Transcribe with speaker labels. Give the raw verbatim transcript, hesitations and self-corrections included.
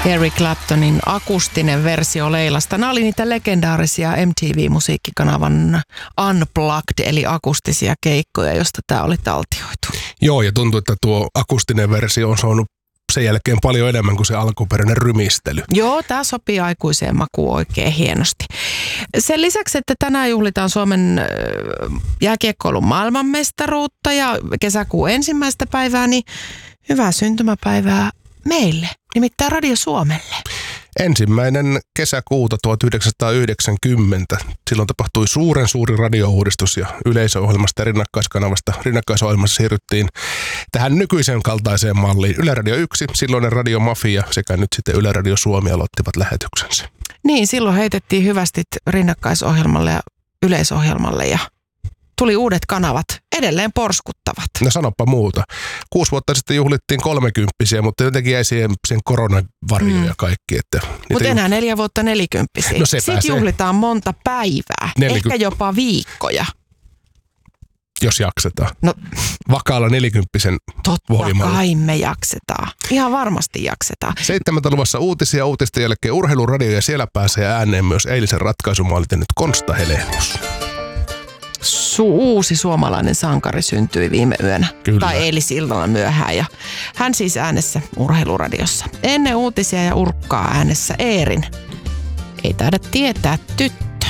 Speaker 1: Eric Claptonin akustinen versio Leilasta. Nämä oli niitä legendaarisia M T V-musiikkikanavan Unplugged, eli akustisia keikkoja, josta tämä oli taltioitu.
Speaker 2: Joo, ja tuntuu, että tuo akustinen versio on saanut sen jälkeen paljon enemmän kuin se alkuperäinen rymistely.
Speaker 1: Joo, tämä sopii aikuiseen makuun oikein hienosti. Sen lisäksi, että tänään juhlitaan Suomen jääkiekkoilun maailmanmestaruutta ja kesäkuun ensimmäistä päivää, niin hyvää syntymäpäivää meille, nimittäin Radio Suomelle.
Speaker 2: Ensimmäinen kesäkuuta tuhatyhdeksänsataayhdeksänkymmentä. Silloin tapahtui suuren suuri radiouudistus ja yleisöohjelmasta ja rinnakkaiskanavasta. Rinnakkaisohjelmassa siirryttiin tähän nykyisen kaltaiseen malliin. Yle Radio yksi, silloinen Radio Mafia sekä nyt sitten Yle Radio Suomi aloittivat lähetyksensä.
Speaker 1: Niin, silloin heitettiin hyvästit rinnakkaisohjelmalle ja yleisohjelmalle ja tuli uudet kanavat, edelleen porskuttavat.
Speaker 2: No sanoppa muuta. Kuusi vuotta sitten juhlittiin kolmekymppisiä, mutta jotenkin jäi siihen sen koronavarjo mm. ja kaikki.
Speaker 1: Mutta enää neljä vuotta nelikymppisiä.
Speaker 2: No
Speaker 1: sitten juhlitaan monta päivää, Neliky... ehkä jopa viikkoja.
Speaker 2: Jos jaksetaan.
Speaker 1: No,
Speaker 2: vakaalla nelikymppisen voimalla.
Speaker 1: Totta kai me jaksetaan. Ihan varmasti jaksetaan.
Speaker 2: Seitsemältä luvassa uutisia, uutisten jälkeen urheiluradio ja siellä pääsee ääneen myös eilisen ratkaisumaalin tehnyt Konsta Helenius.
Speaker 1: Su- uusi suomalainen sankari syntyi viime yönä.
Speaker 2: Kyllä.
Speaker 1: Tai eilisillalla myöhään. Ja hän siis äänessä urheiluradiossa. Ennen uutisia ja urkkaa äänessä Eerin. Ei taida tietää tyttö.